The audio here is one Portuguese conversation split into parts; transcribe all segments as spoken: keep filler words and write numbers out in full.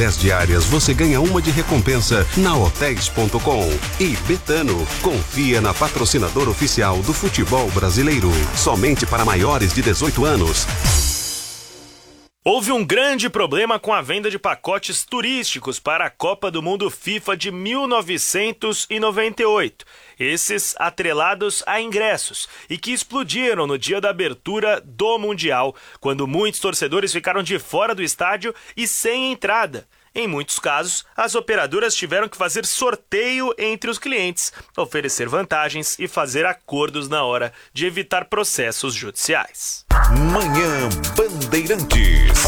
dez diárias, você ganha uma de recompensa na hotéis ponto com. E Betano, confia na patrocinadora oficial do futebol brasileiro. Somente para maiores de dezoito anos. Houve um grande problema com a venda de pacotes turísticos para a Copa do Mundo FIFA de mil novecentos e noventa e oito. Esses atrelados a ingressos e que explodiram no dia da abertura do Mundial, quando muitos torcedores ficaram de fora do estádio e sem entrada. Em muitos casos, as operadoras tiveram que fazer sorteio entre os clientes, oferecer vantagens e fazer acordos na hora de evitar processos judiciais. Manhã Bandeirantes.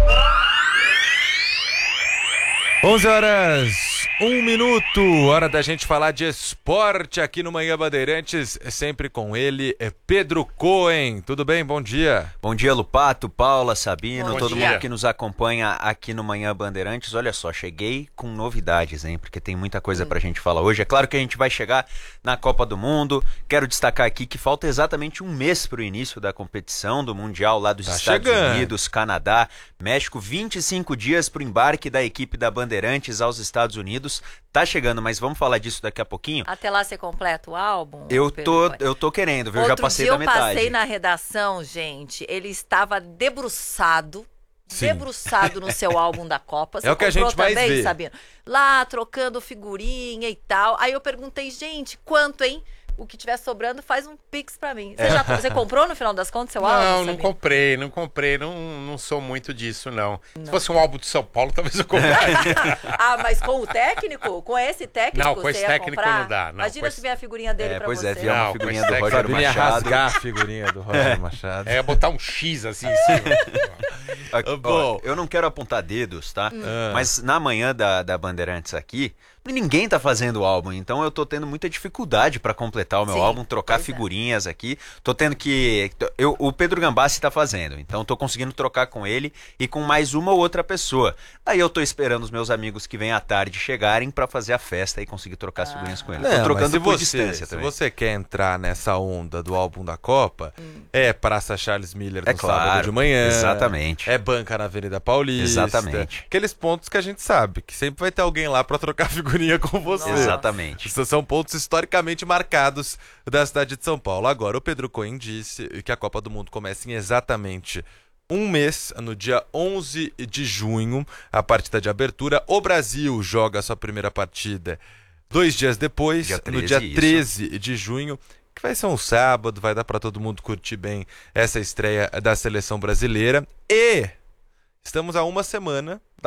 onze horas, um minuto, hora da gente falar de esporte aqui no Manhã Bandeirantes, sempre com ele, é Pedro Cohen. Tudo bem? Bom dia. Bom dia, Lupato, Paula, Sabino, Bom todo dia. mundo que nos acompanha aqui no Manhã Bandeirantes. Olha só, cheguei com novidades, hein? Porque tem muita coisa pra gente falar hoje. É claro que a gente vai chegar na Copa do Mundo. Quero destacar aqui que falta exatamente um mês pro início da competição do Mundial lá dos Tá Estados chegando. Unidos, Canadá, México. vinte e cinco dias pro embarque da equipe da Bandeirantes aos Estados Unidos. Tá chegando, mas vamos falar disso daqui a pouquinho. Até lá você completa o álbum? Eu Pedro tô, Cohen? eu tô querendo, viu? Eu Outro já passei dia da metade. eu passei na redação, gente, ele estava debruçado, Sim. debruçado no seu álbum da Copa. Você É o que a comprou gente mais também, vê. Sabino? Lá, trocando figurinha e tal. Aí eu perguntei, gente, quanto, hein? O que tiver sobrando, faz um pix pra mim. Você, já, você comprou no final das contas seu álbum? Não, não Sabino? comprei, não comprei, não, não sou muito disso, não. Se fosse um álbum de São Paulo, talvez eu compraria. Ah, mas com o técnico? Com esse técnico? Não, com esse você ia técnico comprar? não dá, não, Imagina com se esse- vier a figurinha dele É, pra pois você. é, vier Não, uma figurinha com do esse Roger Sabino ia Machado. rasgar a figurinha do Roger Machado. É, botar um X assim em cima. Aqui, ó, Bom. eu não quero apontar dedos, tá? Ah. Mas na manhã da, da Bandeirantes aqui, ninguém tá fazendo o álbum, então eu tô tendo muita dificuldade pra completar o meu Sim, álbum, trocar pois é. figurinhas aqui. Tô tendo que... Eu, o Pedro Gambassi tá fazendo, então tô conseguindo trocar com ele e com mais uma ou outra pessoa. Aí eu tô esperando os meus amigos que vêm à tarde chegarem pra fazer a festa e conseguir trocar as figurinhas com eles. Não, Tô mas trocando se por você, distância se também. você quer entrar nessa onda do álbum da Copa, é Praça Charles Miller no É claro, sábado de manhã. exatamente. É banca na Avenida Paulista. Exatamente. Aqueles pontos que a gente sabe, que sempre vai ter alguém lá pra trocar figurinha com você. Nossa. Exatamente. Esses são pontos historicamente marcados da cidade de São Paulo. Agora, o Pedro Cohen disse que a Copa do Mundo começa em exatamente um mês, no dia onze de junho, a partida de abertura. O Brasil joga a sua primeira partida dois dias depois, Dia no treze, dia isso. treze de junho, que vai ser um sábado, vai dar para todo mundo curtir bem essa estreia da seleção brasileira. E estamos a uma semana